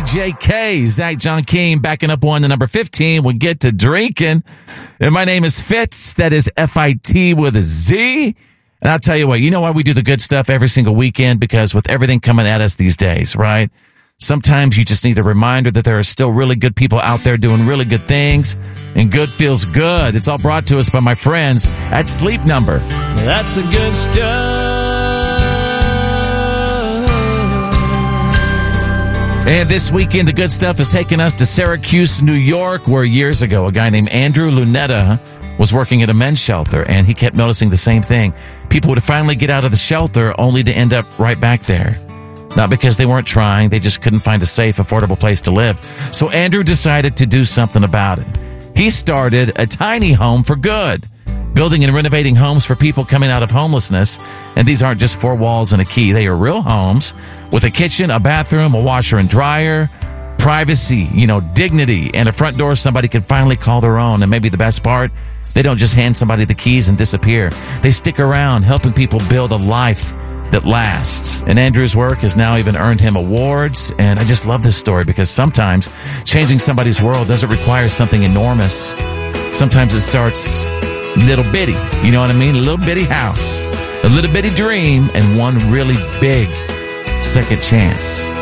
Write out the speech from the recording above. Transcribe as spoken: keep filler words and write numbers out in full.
J K, Zach John King, backing up one to number fifteen. We get to drinking. And my name is Fitz. That is F I T with a Z. And I'll tell you what, you know why we do the good stuff every single weekend? Because with everything coming at us these days, right? Sometimes you just need a reminder that there are still really good people out there doing really good things. And good feels good. It's all brought to us by my friends at Sleep Number. That's the good stuff. And this weekend, the good stuff is taking us to Syracuse, New York, where years ago, a guy named Andrew Lunetta was working at a men's shelter, and he kept noticing the same thing. People would finally get out of the shelter only to end up right back there. Not because they weren't trying, they just couldn't find a safe, affordable place to live. So Andrew decided to do something about it. He started a tiny home for good, building and renovating homes for people coming out of homelessness. And these aren't just four walls and a key. They are real homes with a kitchen, a bathroom, a washer and dryer, privacy, you know, dignity, and a front door somebody can finally call their own. And maybe the best part, they don't just hand somebody the keys and disappear. They stick around helping people build a life that lasts. And Andrew's work has now even earned him awards. And I just love this story because sometimes changing somebody's world doesn't require something enormous. Sometimes it starts little bitty, you know what I mean? A little bitty house, a little bitty dream, and one really big second chance.